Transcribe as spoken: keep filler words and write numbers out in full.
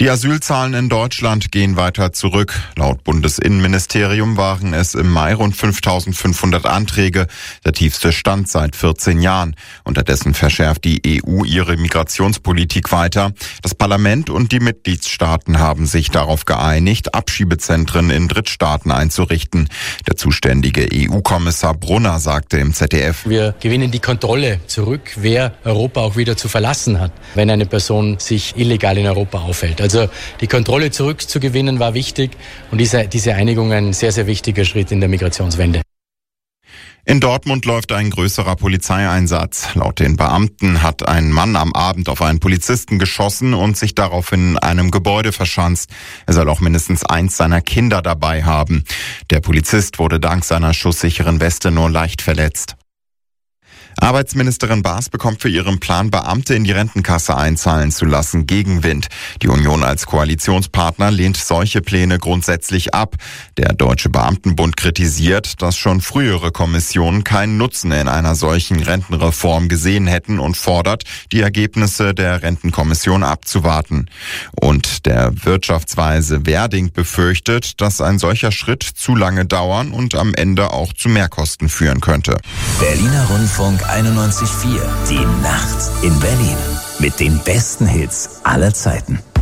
Die Asylzahlen in Deutschland gehen weiter zurück. Laut Bundesinnenministerium waren es im Mai rund fünftausendfünfhundert Anträge, der tiefste Stand seit vierzehn Jahren. Unterdessen verschärft die E U ihre Migrationspolitik weiter. Das Parlament und die Mitgliedstaaten haben sich darauf geeinigt, Abschiebezentren in Drittstaaten einzurichten. Der zuständige E U-Kommissar Brunner sagte im Z D F: Wir gewinnen die Kontrolle zurück, wer Europa auch wieder zu verlassen hat, wenn eine Person sich illegal in Europa aufhält. Also die Kontrolle zurückzugewinnen war wichtig und diese, diese Einigung ein sehr, sehr wichtiger Schritt in der Migrationswende. In Dortmund läuft ein größerer Polizeieinsatz. Laut den Beamten hat ein Mann am Abend auf einen Polizisten geschossen und sich daraufhin in einem Gebäude verschanzt. Er soll auch mindestens eins seiner Kinder dabei haben. Der Polizist wurde dank seiner schusssicheren Weste nur leicht verletzt. Arbeitsministerin Baas bekommt für ihren Plan, Beamte in die Rentenkasse einzahlen zu lassen, Gegenwind. Die Union als Koalitionspartner lehnt solche Pläne grundsätzlich ab. Der Deutsche Beamtenbund kritisiert, dass schon frühere Kommissionen keinen Nutzen in einer solchen Rentenreform gesehen hätten und fordert, die Ergebnisse der Rentenkommission abzuwarten. Und der Wirtschaftsweise Werding befürchtet, dass ein solcher Schritt zu lange dauern und am Ende auch zu Mehrkosten führen könnte. Berliner Rundfunk einundneunzig Komma vier. Die Nacht in Berlin. Mit den besten Hits aller Zeiten.